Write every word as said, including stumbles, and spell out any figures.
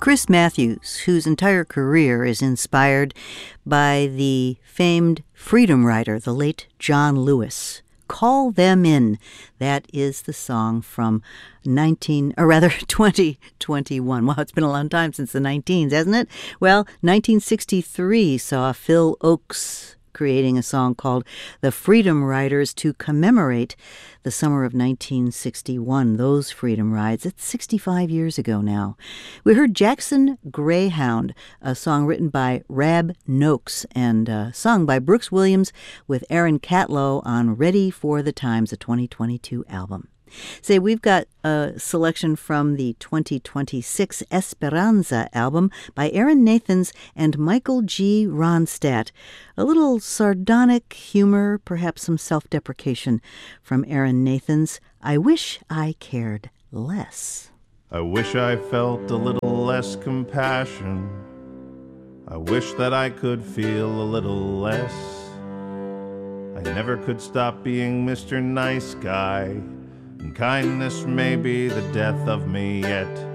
Chris Matthews, whose entire career is inspired by the famed freedom rider, the late John Lewis. Call Them In. That is the song from nineteen, or rather twenty twenty-one. Wow, it's been a long time since the nineteens, hasn't it? Well, nineteen sixty-three saw Phil Ochs creating a song called The Freedom Riders to commemorate the summer of nineteen sixty-one, those freedom rides. It's sixty-five years ago now. We heard Jackson Greyhound, a song written by Rab Noakes and uh, sung by Brooks Williams with Aaron Catlow on Ready for the Times, a twenty twenty-two album. Say, we've got a selection from the twenty twenty-six Esperanza album by Aaron Nathans and Michael G. Ronstadt. A little sardonic humor, perhaps some self-deprecation from Aaron Nathans. I wish I cared less. I wish I felt a little less compassion. I wish that I could feel a little less. I never could stop being Mister Nice Guy. And kindness may be the death of me yet.